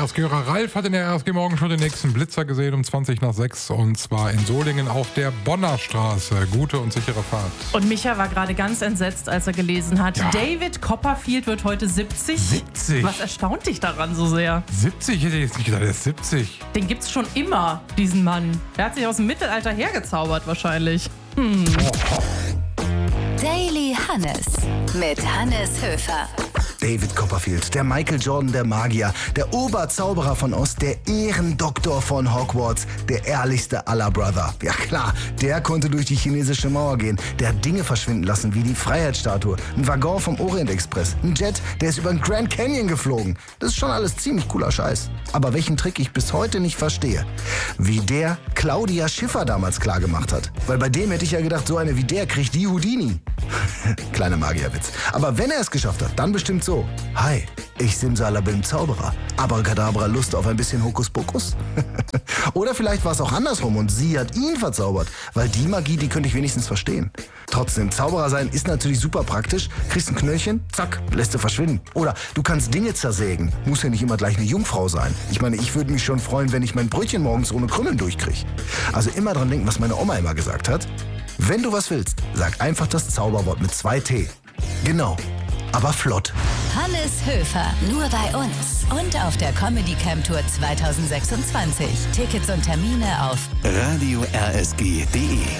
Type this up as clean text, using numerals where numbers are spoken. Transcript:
RSG-Hörer Ralf hat in der RSG Morgen schon den nächsten Blitzer gesehen um 20:20 und zwar in Solingen auf der Bonner Straße. Gute und sichere Fahrt. Und Micha war gerade ganz entsetzt, als er gelesen hat, Ja. David Copperfield wird heute 70. 70? Was erstaunt dich daran so sehr? 70? Hätte ich jetzt nicht gedacht, er ist 70. Den gibt's schon immer, diesen Mann. Der hat sich aus dem Mittelalter hergezaubert wahrscheinlich. Daily Hannes mit Hannes Höfer. David Copperfield, der Michael Jordan der Magier, der Oberzauberer von Ost, der Ehrendoktor von Hogwarts, der ehrlichste aller Brother. Ja klar, der konnte durch die chinesische Mauer gehen, der hat Dinge verschwinden lassen, wie die Freiheitsstatue, ein Waggon vom Orient Express, ein Jet, der ist über den Grand Canyon geflogen. Das ist schon alles ziemlich cooler Scheiß. Aber welchen Trick ich bis heute nicht verstehe, wie der Claudia Schiffer damals klargemacht hat. Weil bei dem hätte ich ja gedacht, so eine wie der kriegt die Houdini. Kleiner Magierwitz. Aber wenn er es geschafft hat, dann bestimmt so. Hi, ich Simsalabim Zauberer. Abracadabra, Lust auf ein bisschen Hokuspokus? Oder vielleicht war es auch andersrum und sie hat ihn verzaubert. Weil die Magie, die könnte ich wenigstens verstehen. Trotzdem, Zauberer sein ist natürlich super praktisch. Kriegst ein Knöllchen, zack, lässt du verschwinden. Oder du kannst Dinge zersägen. Muss ja nicht immer gleich eine Jungfrau sein. Ich meine, ich würde mich schon freuen, wenn ich mein Brötchen morgens ohne Krümmeln durchkriege. Also immer dran denken, was meine Oma immer gesagt hat. Wenn du was willst, sag einfach das Zauberwort mit 2 T. Genau, aber flott. Hannes Höfer, nur bei uns und auf der Comedy Camp Tour 2026. Tickets und Termine auf Radio RSG.de